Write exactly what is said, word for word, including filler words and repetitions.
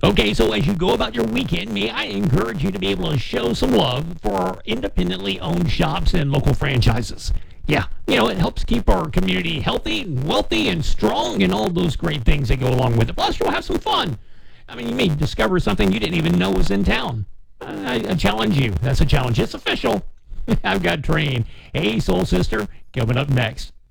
Okay, so as you go about your weekend, may I encourage you to be able to show some love for our independently owned shops and local franchises. Yeah, you know, it helps keep our community healthy and wealthy and strong and all those great things that go along with it. Plus, you'll have some fun. I mean, you may discover something you didn't even know was in town. I, I challenge you. That's a challenge. It's official. I've got Train. Hey, Soul Sister, coming up next.